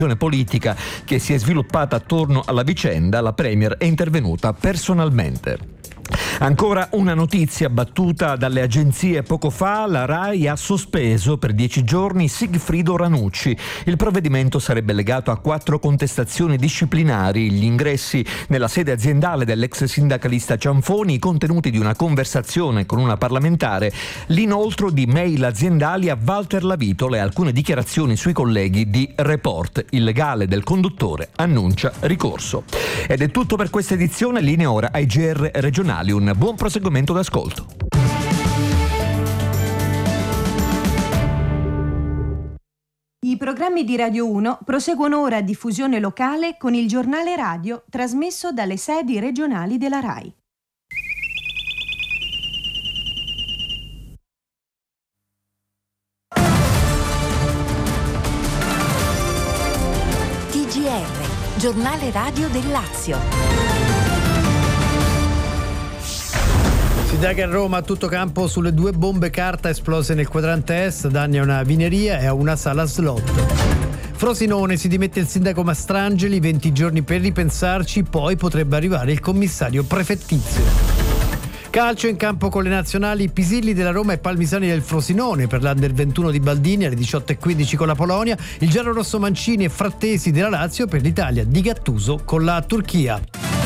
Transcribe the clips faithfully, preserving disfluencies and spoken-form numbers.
politica che si è sviluppata attorno alla vicenda, la Premier è intervenuta personalmente. Ancora una notizia battuta dalle agenzie poco fa: la RAI ha sospeso per dieci giorni Sigfrido Ranucci. Il provvedimento sarebbe legato a quattro contestazioni disciplinari: gli ingressi nella sede aziendale dell'ex sindacalista Cianfoni, i contenuti di una conversazione con una parlamentare, l'inoltro di mail aziendali a Walter Lavitola e alcune dichiarazioni sui colleghi di Report. Il legale del conduttore annuncia ricorso. Ed è tutto per questa edizione. Linea ora ai G R regionali. Un buon proseguimento d'ascolto. I programmi di Radio uno proseguono ora a diffusione locale con il giornale radio trasmesso dalle sedi regionali della RAI. T G R, giornale radio del Lazio. Sindaca a Roma a tutto campo sulle due bombe carta esplose nel quadrante est, danni a una vineria e a una sala slot. Frosinone, si dimette il sindaco Mastrangeli, venti giorni per ripensarci, poi potrebbe arrivare il commissario prefettizio. Calcio in campo con le nazionali Pisilli della Roma e Palmisani del Frosinone per l'Under ventuno di Baldini alle diciotto e quindici con la Polonia, il giallorosso Mancini e Frattesi della Lazio per l'Italia di Gattuso con la Turchia.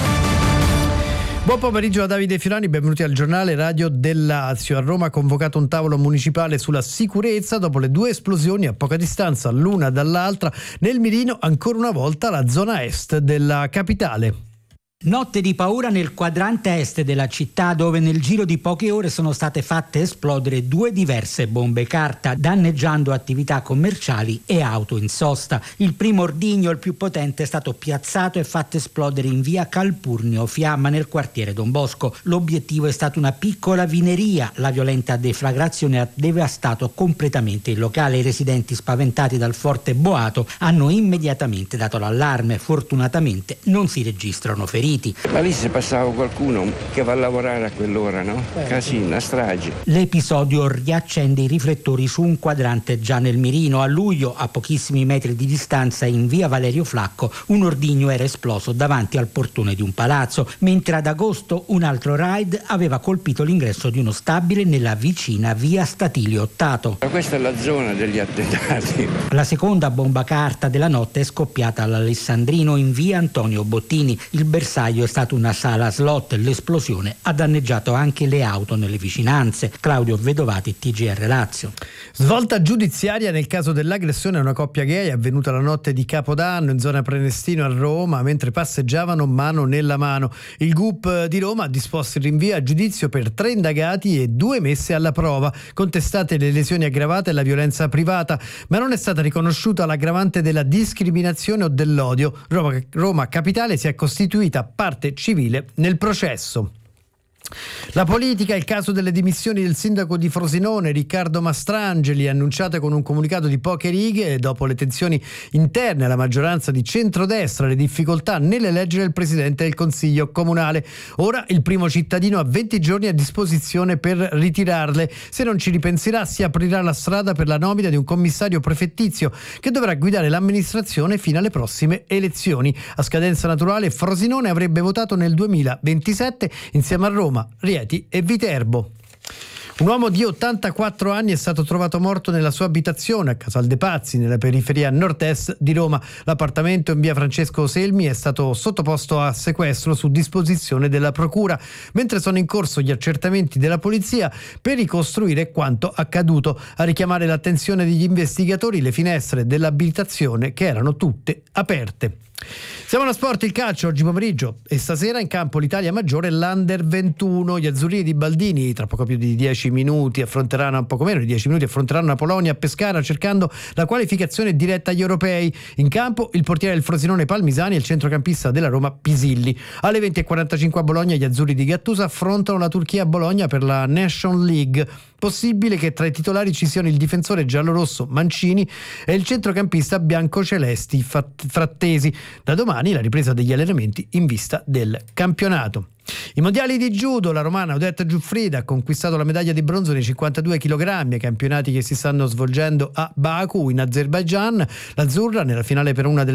Buon pomeriggio a Davide Fiorani, benvenuti al giornale radio del Lazio. A Roma ha convocato un tavolo municipale sulla sicurezza dopo le due esplosioni a poca distanza l'una dall'altra nel mirino, ancora una volta la zona est della capitale. Notte di paura nel quadrante est della città, dove nel giro di poche ore sono state fatte esplodere due diverse bombe carta, danneggiando attività commerciali e auto in sosta. Il primo ordigno, il più potente, è stato piazzato e fatto esplodere in via Calpurnio Fiamma nel quartiere Don Bosco. L'obiettivo è stata una piccola vineria. La violenta deflagrazione ha devastato completamente il locale. I residenti, spaventati dal forte boato, hanno immediatamente dato l'allarme. Fortunatamente non si registrano feriti. Ma lì se passava qualcuno che va a lavorare a quell'ora, no? Casino, una strage. L'episodio riaccende i riflettori su un quadrante già nel mirino. A luglio, a pochissimi metri di distanza, in via Valerio Flacco, un ordigno era esploso davanti al portone di un palazzo, mentre ad agosto un altro raid aveva colpito l'ingresso di uno stabile nella vicina via Statilio Ottato. Ma questa è la zona degli attentati. La seconda bomba carta della notte è scoppiata all'Alessandrino in via Antonio Bottini. Il bersaglio è stata una sala slot. L'esplosione ha danneggiato anche le auto nelle vicinanze. Claudio Vedovati, T G R Lazio. Svolta giudiziaria nel caso dell'aggressione a una coppia gay avvenuta la notte di Capodanno in zona Prenestino a Roma, mentre passeggiavano mano nella mano. Il G U P di Roma ha disposto il rinvio a giudizio per tre indagati e due messe alla prova, contestate le lesioni aggravate e la violenza privata, ma non è stata riconosciuta l'aggravante della discriminazione o dell'odio. Roma, Roma Capitale si è costituita parte civile nel processo. La politica, il caso delle dimissioni del sindaco di Frosinone Riccardo Mastrangeli, annunciate con un comunicato di poche righe dopo le tensioni interne alla maggioranza di centrodestra, le difficoltà nell'eleggere il presidente del consiglio comunale. Ora il primo cittadino ha venti giorni a disposizione per ritirarle. Se non ci ripenserà, si aprirà la strada per la nomina di un commissario prefettizio che dovrà guidare l'amministrazione fino alle prossime elezioni. A scadenza naturale Frosinone avrebbe votato nel duemilaventisette insieme a Roma, Rieti e Viterbo. Un uomo di ottantaquattro anni è stato trovato morto nella sua abitazione a Casal de' Pazzi, nella periferia nord-est di Roma. L'appartamento in via Francesco Selmi è stato sottoposto a sequestro su disposizione della procura, mentre sono in corso gli accertamenti della polizia per ricostruire quanto accaduto. A richiamare l'attenzione degli investigatori le finestre dell'abitazione, che erano tutte aperte. Siamo allo sport, il calcio oggi pomeriggio e stasera in campo l'Italia maggiore e l'Under ventuno. Gli azzurrini di Baldini tra poco più di dieci minuti affronteranno, un poco meno di dieci minuti affronteranno la Polonia a Pescara, cercando la qualificazione diretta agli europei. In campo il portiere del Frosinone Palmisani e il centrocampista della Roma Pisilli. Alle venti e quarantacinque a Bologna gli azzurri di Gattuso affrontano la Turchia a Bologna per la Nation League. Possibile che tra i titolari ci siano il difensore giallorosso Mancini e il centrocampista biancocelesti Frattesi. Da domani la ripresa degli allenamenti in vista del campionato. I mondiali di judo, la romana Odette Giuffrida ha conquistato la medaglia di bronzo nei cinquantadue chilogrammi ai campionati che si stanno svolgendo a Baku in Azerbaigian. L'azzurra nella finale per una delle